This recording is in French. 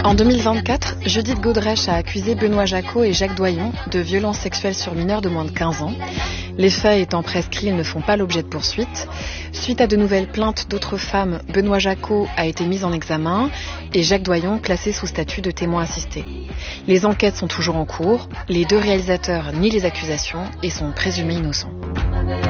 En 2024, Judith Godrèche a accusé Benoît Jacquot et Jacques Doyon de violences sexuelles sur mineurs de moins de 15 ans. Les faits étant prescrits, ils ne font pas l'objet de poursuites. Suite à de nouvelles plaintes d'autres femmes, Benoît Jacquot a été mis en examen et Jacques Doyon classé sous statut de témoin assisté. Les enquêtes sont toujours en cours, les deux réalisateurs nient les accusations et sont présumés innocents.